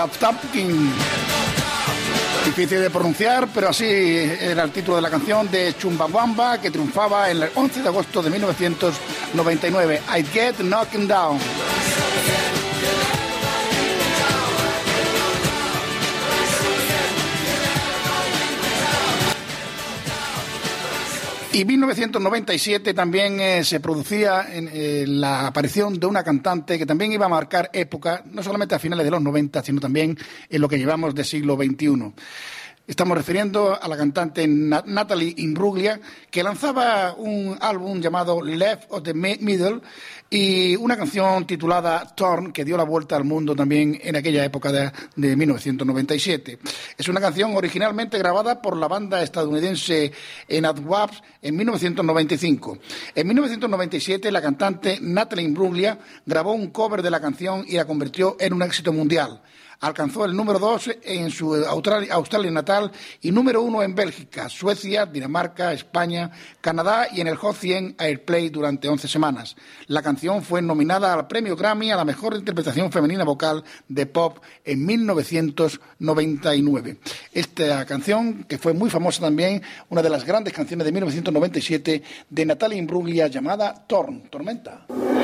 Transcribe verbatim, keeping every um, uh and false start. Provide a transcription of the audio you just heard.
Tap Tapkin. Difícil de pronunciar, pero así era el título de la canción de Chumbawamba, que triunfaba el once de agosto de mil novecientos noventa y nueve. I Get Knocked Down. Y mil novecientos noventa y siete también eh, se producía en, eh, la aparición de una cantante que también iba a marcar época, no solamente a finales de los noventa, sino también en lo que llevamos de siglo veintiuno. Estamos refiriendo a la cantante Natalie Imbruglia, que lanzaba un álbum llamado Left of the Middle y una canción titulada Torn, que dio la vuelta al mundo también en aquella época de, de mil novecientos noventa y siete. Es una canción originalmente grabada por la banda estadounidense Adwaps en mil novecientos noventa y cinco. En mil novecientos noventa y siete la cantante Natalie Imbruglia grabó un cover de la canción y la convirtió en un éxito mundial. Alcanzó el número dos en su Australia, Australia natal y número uno en Bélgica, Suecia, Dinamarca, España, Canadá y en el Hot cien Airplay durante once semanas. La canción fue nominada al premio Grammy a la mejor interpretación femenina vocal de pop en mil novecientos noventa y nueve. Esta canción, que fue muy famosa también, una de las grandes canciones de mil novecientos noventa y siete de Natalie Imbruglia, llamada Torn, Tormenta.